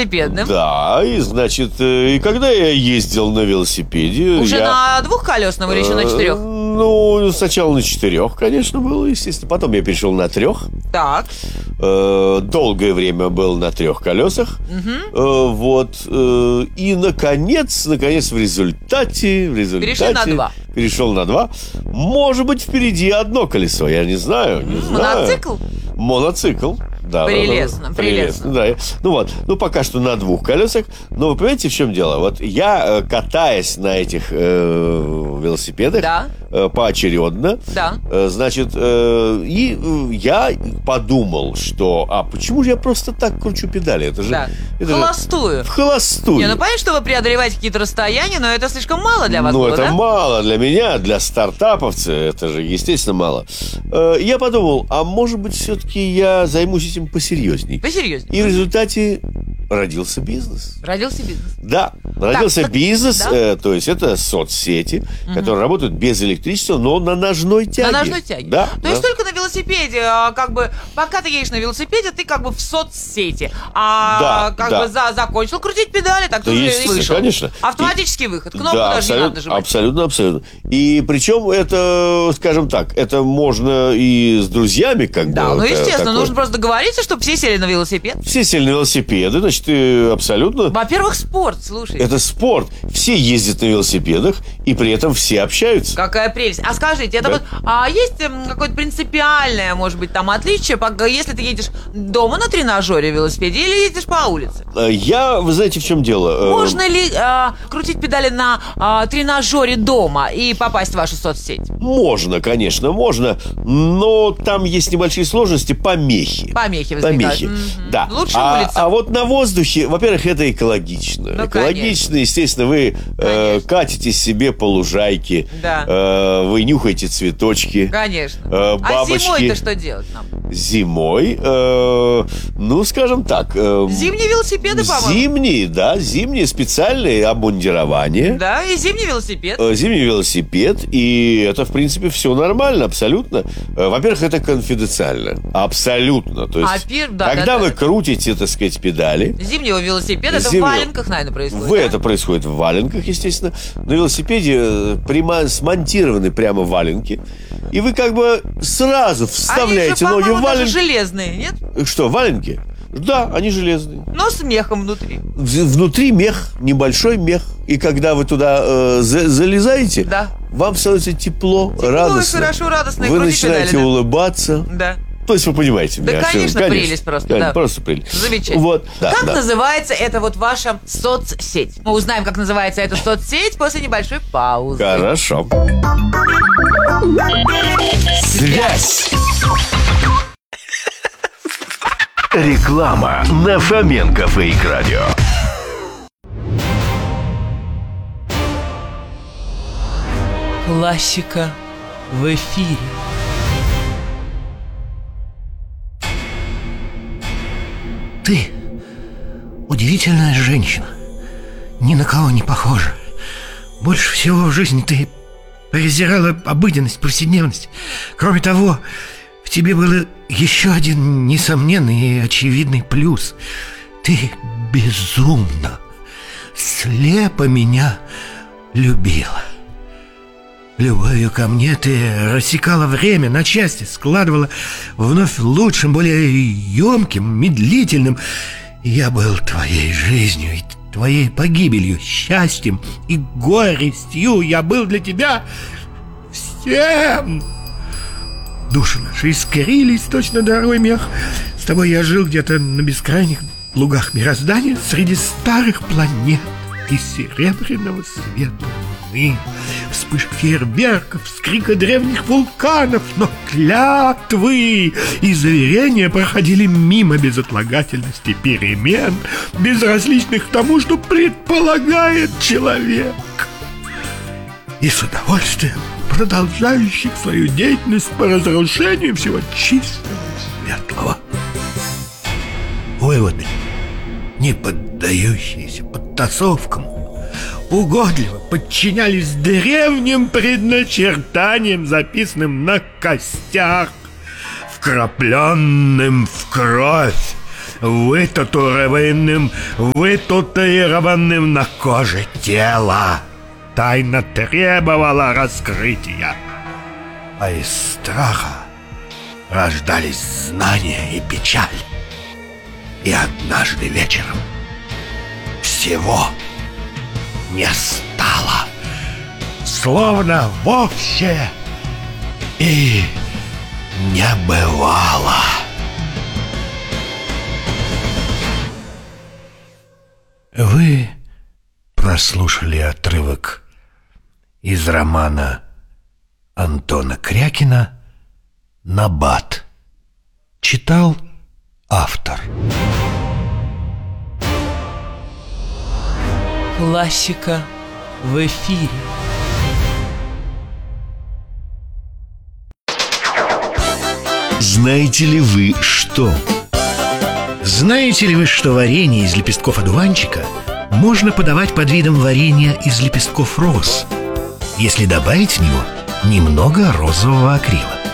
велосипедным. Да, и, значит, и когда я ездил на велосипеде... Уже на двухколесном или еще на четырех? Ну, сначала на 4, конечно, было, естественно. Потом я перешел на 3. Так. Долгое время был на 3 колесах. Вот. И, наконец, в результате... Перешел на 2. Может быть, впереди одно колесо, я не знаю. Моноцикл. Да, прелестно. Да. Ну вот, пока что на 2 колесах. Но вы понимаете, в чем дело? Вот я, катаясь на этих велосипедах, поочередно, значит, и я подумал, что, почему же я просто так кручу педали? Это же... В холостую. Не, понятно, что вы преодолеваете какие-то расстояния, но это слишком мало для вас было, это мало для меня, для стартаповца, это же, естественно, мало. Я подумал, может быть, все-таки я займусь этим посерьезней. И в результате родился бизнес. Да, родился бизнес, то есть это соцсети, которые работают без электричества, но на ножной тяге. Да. То есть только на велосипеде, пока ты едешь на велосипеде, ты в соцсети. Закончил крутить педали, так ты уже и вышел. Конечно. Автоматический выход, кнопку даже не надо нажимать. Абсолютно. И причем это, скажем так, это можно и с друзьями естественно, нужно просто договориться, чтобы все сели на велосипед. Все сели на велосипеды, значит, абсолютно... Во-первых, спорт, слушай. Это спорт. Все ездят на велосипедах, и при этом все общаются. Какая прелесть. Скажите, это есть какое-то принципиальное, может быть, там отличие, если ты едешь дома на тренажере велосипеде или едешь по улице? Вы знаете, в чем дело? Можно ли крутить педали на тренажере дома и попасть в вашу соцсеть? Можно, конечно, можно, но там есть небольшие сложности, помехи. Помехи возникают. Да. Лучше улица. А вот на воздухе, во-первых, это экологично. Экологично, естественно, вы катитесь себе по лужайке, вы нюхаете цветочки. Конечно. Бабочки. А зимой-то что делать нам? Зимой, скажем так... Зимние велосипеды, по-моему. Зимние специальные обмундирования. Да, и зимний велосипед. Зимний велосипед, и это, в принципе, все нормально, абсолютно. Во-первых, это конфиденциально. Абсолютно. То есть, когда вы крутите, так сказать, педали... Зимнего велосипеда, это в валенках, наверное, происходит. Это происходит в валенках, естественно. На велосипеде смонтированы прямо валенки. И вы сразу вставляете ноги в валенки. Они же железные, нет? Что, валенки? Да, они железные. Но с мехом внутри. Внутри мех, небольшой мех. И когда вы туда залезаете, вам становится тепло, радостно. Хорошо, радостно. Вы начинаете улыбаться. Да. То есть вы понимаете меня. Да, конечно, прелесть просто. Просто прелесть. Замечательно. Как называется эта ваша соцсеть? Мы узнаем, как называется эта соцсеть после небольшой паузы. Хорошо. Связь. Реклама на Фоменко Фейк Радио. Классика в эфире. Ты удивительная женщина, ни на кого не похожа. Больше всего в жизни ты презирала обыденность, повседневность. Кроме того, в тебе был еще один несомненный и очевидный плюс. Ты безумно, слепо меня любила. Любовью ко мне ты рассекала время на части, складывала вновь лучшим, более емким, медлительным. Я был твоей жизнью и твоей погибелью, счастьем и горестью. Я был для тебя всем. Души наши искрились, точно дорогой мех. С тобой я жил где-то на бескрайних лугах мироздания среди старых планет и серебряного света. Вспышка фейерверков, вскрика древних вулканов, но клятвы и заверения проходили мимо безотлагательности перемен, безразличных к тому, что предполагает человек. И с удовольствием продолжающих свою деятельность по разрушению всего чистого и светлого. Выводы, не поддающиеся подтасовкам, угодливо подчинялись древним предначертаниям, записанным на костях, вкрапленным в кровь вытатуированным на коже тела. Тайна требовала раскрытия, а из страха рождались знания и печаль. И однажды вечером всего не стало, словно вовсе и не бывало. Вы прослушали отрывок из романа Антона Крякина «Набат». Читал автор. Классика в эфире. Знаете ли вы что? Знаете ли вы, что варенье из лепестков одуванчика можно подавать под видом варенья из лепестков роз, если добавить в него немного розового акрила?